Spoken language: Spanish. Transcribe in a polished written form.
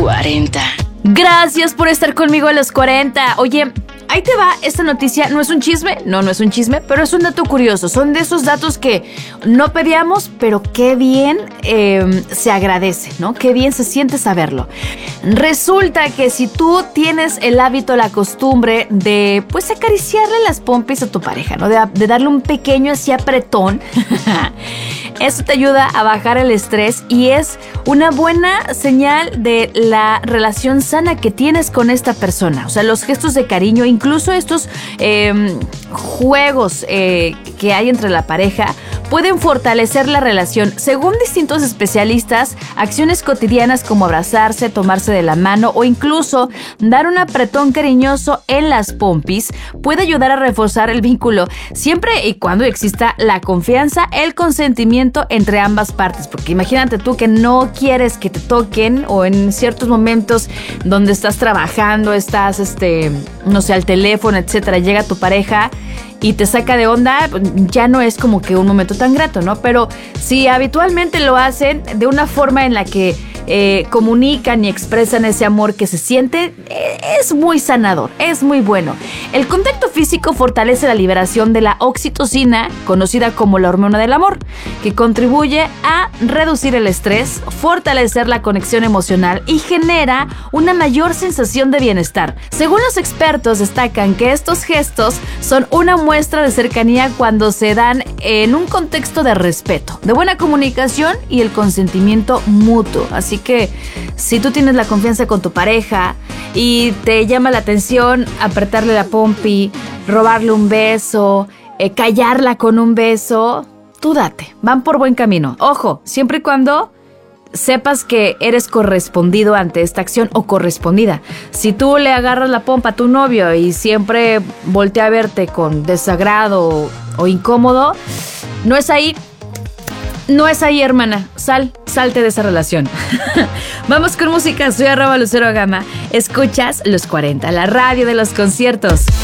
40. Gracias por estar conmigo a los 40. Oye, ahí te va, esta noticia no es un chisme, no es un chisme, pero es un dato curioso. Son de esos datos que no pedíamos, pero qué bien se agradece, ¿no? Qué bien se siente saberlo. Resulta que si tú tienes el hábito, la costumbre de, pues, acariciarle las pompis a tu pareja, ¿no? De darle un pequeño así apretón, eso te ayuda a bajar el estrés y es una buena señal de la relación sana que tienes con esta persona. O sea, los gestos de cariño, incluso estos juegos que hay entre la pareja, pueden fortalecer la relación. Según distintos especialistas, acciones cotidianas como abrazarse, tomarse de la mano o incluso dar un apretón cariñoso en las pompis puede ayudar a reforzar el vínculo, siempre y cuando exista la confianza, el consentimiento entre ambas partes. Porque imagínate tú que no quieres que te toquen o en ciertos momentos donde estás trabajando, estás, no sé, al teléfono, etcétera, llega tu pareja y te saca de onda, ya no es como que un momento tan grato, ¿no? Pero si habitualmente lo hacen de una forma en la que comunican y expresan ese amor que se siente, es muy sanador, es muy bueno. El contacto físico fortalece la liberación de la oxitocina, conocida como la hormona del amor, que contribuye a reducir el estrés, fortalecer la conexión emocional y genera una mayor sensación de bienestar. Según los expertos, destacan que estos gestos son una muestra de cercanía cuando se dan en un contexto de respeto, de buena comunicación y el consentimiento mutuo. Así que si tú tienes la confianza con tu pareja y te llama la atención apretarle la pompi, robarle un beso, callarla con un beso, tú date, van por buen camino. Ojo, siempre y cuando sepas que eres correspondido ante esta acción o correspondida. Si tú le agarras la pompa a tu novio y siempre voltea a verte con desagrado o incómodo, no es ahí, hermana. Salte de esa relación. Vamos con música. Soy @LuceroGama. Escuchas Los 40, la radio de los conciertos.